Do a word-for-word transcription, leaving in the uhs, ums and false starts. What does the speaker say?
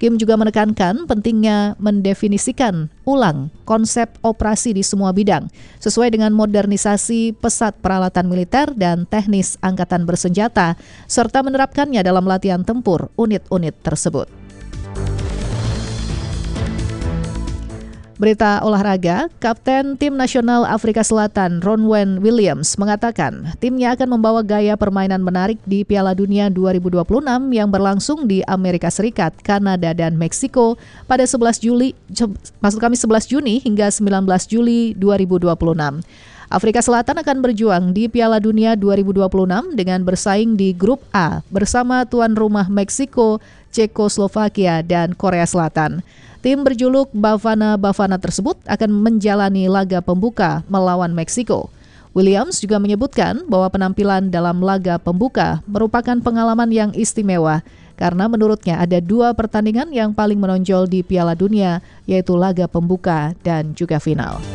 Kim juga menekankan pentingnya mendefinisikan ulang konsep operasi di semua bidang, sesuai dengan modernisasi pesat peralatan militer dan teknis angkatan bersenjata, serta menerapkannya dalam latihan tempur unit-unit tersebut. Berita olahraga, Kapten Tim Nasional Afrika Selatan Ronwen Williams mengatakan timnya akan membawa gaya permainan menarik di Piala Dunia dua ribu dua puluh enam yang berlangsung di Amerika Serikat, Kanada, dan Meksiko pada sebelas Juli, maksud kami sebelas Juni hingga sembilan belas Juli dua ribu dua puluh enam. Afrika Selatan akan berjuang di Piala Dunia dua ribu dua puluh enam dengan bersaing di Grup A bersama tuan rumah Meksiko, Cekoslovakia, dan Korea Selatan. Tim berjuluk Bafana Bafana tersebut akan menjalani laga pembuka melawan Meksiko. Williams juga menyebutkan bahwa penampilan dalam laga pembuka merupakan pengalaman yang istimewa karena menurutnya ada dua pertandingan yang paling menonjol di Piala Dunia, yaitu laga pembuka dan juga final.